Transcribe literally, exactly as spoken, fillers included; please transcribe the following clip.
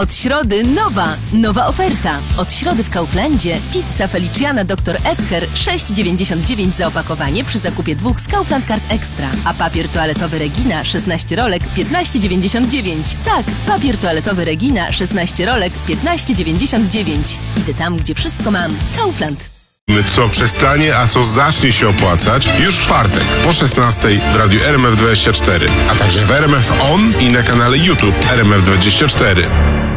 Od środy nowa, nowa oferta. Od środy w Kauflandzie pizza Feliciana doktor Edgar sześć dziewięćdziesiąt dziewięć za opakowanie przy zakupie dwóch z Kaufland Card Extra. A papier toaletowy Regina szesnaście rolek piętnaście dziewięćdziesiąt dziewięć. Tak, papier toaletowy Regina szesnaście rolek piętnaście dziewięćdziesiąt dziewięć. Idę tam, gdzie wszystko mam. Kaufland. Co przestanie, a co zacznie się opłacać już w czwartek po szesnastej w radiu R M F dwadzieścia cztery, a także w R M F On i na kanale YouTube R M F dwadzieścia cztery.